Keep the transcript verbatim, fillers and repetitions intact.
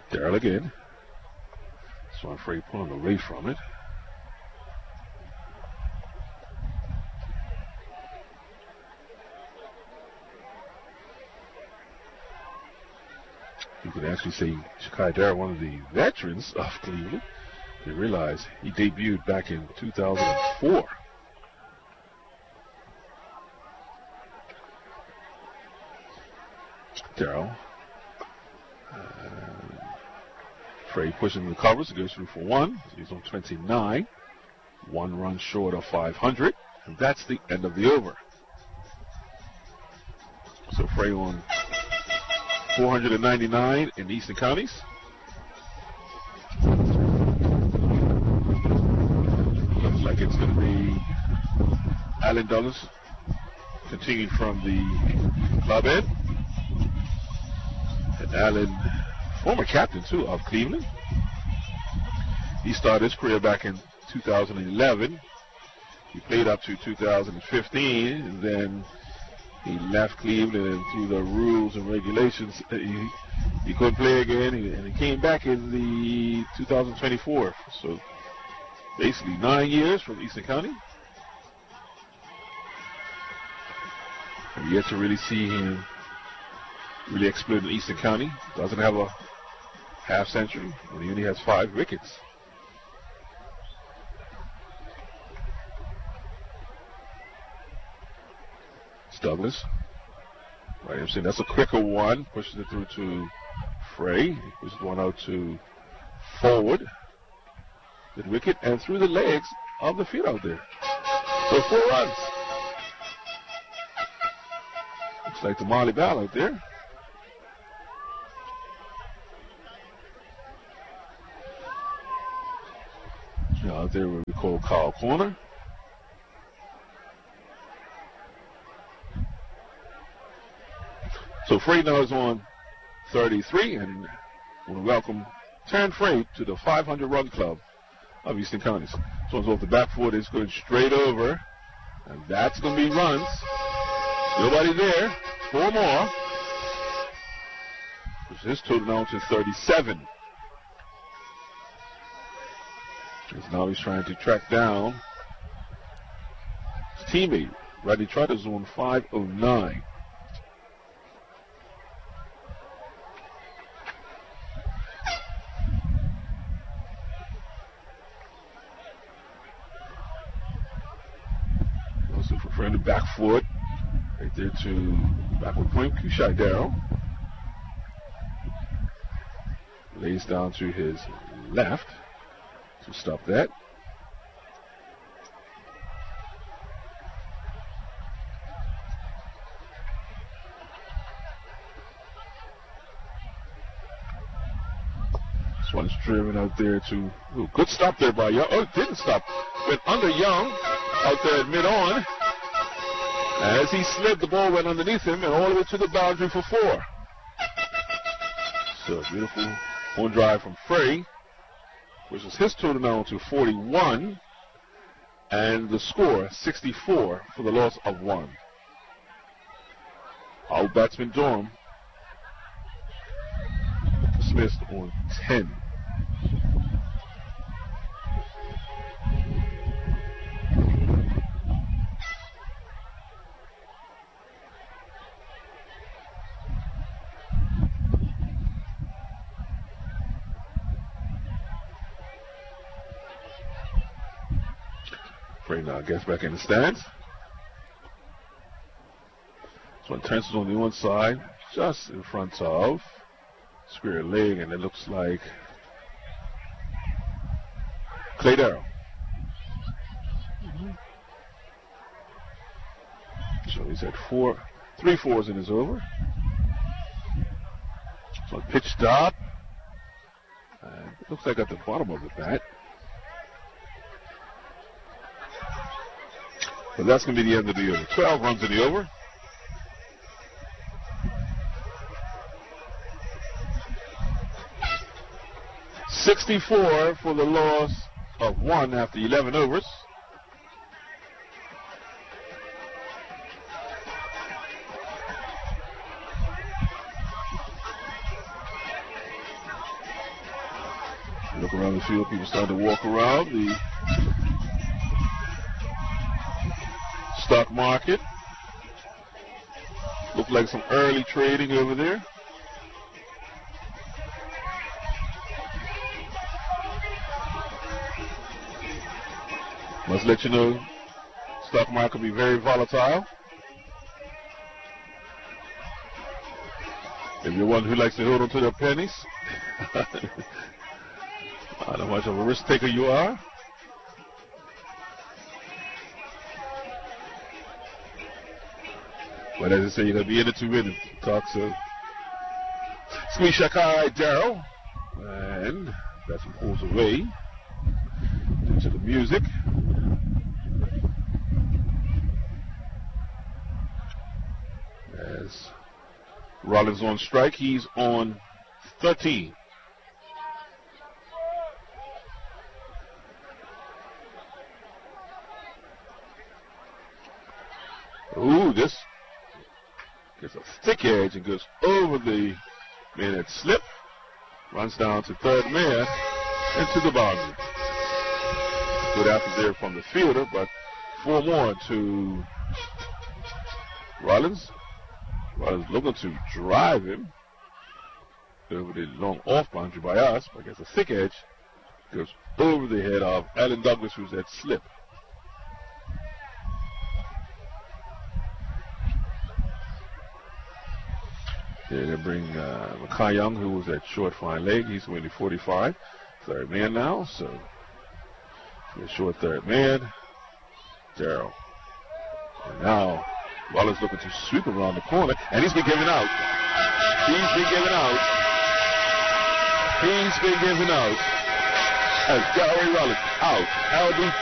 Darrell again. So I'm afraid pulling away from it. You could actually say Shakai Darrell, one of the veterans of Cleveland. They realize he debuted back in two thousand four. Darrell. Uh, Frey pushing the covers, goes through for one. He's on twenty-nine. One run short of five hundred. And that's the end of the over. So Frey on four hundred ninety-nine in Eastern Counties. Looks like it's going to be Allen Douglas continuing from the club end. And Allen, former captain too of Cleveland. He started his career back in two thousand eleven. He played up to two thousand fifteen, and then he left Cleveland, and through the rules and regulations, he, he couldn't play again, and he came back in the two thousand twenty-four. So basically nine years from Eastern County. I've yet to really see him really explode in Eastern County. Doesn't have a half century, and he only has five wickets. Douglas. Right, I'm saying that's a quicker one. Pushes it through to Frey. He pushes one out to forward. Good wicket and through the legs of the field out there. So four runs. Looks like the Marley Ball out there. So out there what we call Kyle Corner. So Frey now is on thirty-three, and I want to welcome Terrence Frey to the five hundred run club of Eastern Counties. So one's off the back foot, it's going straight over, and that's going to be runs. Nobody there. Four more. Which is total now to thirty-seven. As now he's trying to track down his teammate. Rodney Trotter's on five oh nine. From the back foot, right there to backward point, Kushai Darrell. Lays down to his left to stop that. This one's driven out there to, ooh, good stop there by Young. Oh, it didn't stop. Went under Young out there at mid-on. As he slid, the ball went underneath him and all the way to the boundary for four. So beautiful home drive from Frey, which is his total now to forty-one, and the score sixty-four for the loss of one. Our batsman Dorm dismissed on ten. Frey now gets back in the stands. This one turns on the one side, just in front of square leg, and it looks like Clay Darrell. Mm-hmm. So he's at four, three fours in his over. So pitch stop. And it looks like at the bottom of the bat. But that's going to be the end of the over. twelve runs in the over. sixty-four for the loss of one after eleven overs. Look around the field, people starting to walk around the stock market. Look like some early trading over there. Must let you know, stock market can be very volatile. If you're one who likes to hold on to their pennies, I don't know how much of a risk taker you are. But as I say, you're going to be in it to win it. Talk so. Squeeze Shakai Darrow. And that's what pulls away to the music. As Rollins on strike, he's on thirteen. Ooh, this gets a thick edge and goes over the man that slipped, runs down to third man into the boundary. Good after there from the fielder, but four more to Rollins. Rollins looking to drive him over the long off boundary by us, but gets a thick edge, goes over the head of Alan Douglas, who's at slip. Yeah, they bring uh, Makai Young, who was at short fine leg. He's winning forty-five. Third man now, so a short third man. Darrow. And now Rollins looking to sweep around the corner, and he's been given out. He's been given out. He's been given out. As Gary Rollins out. Albie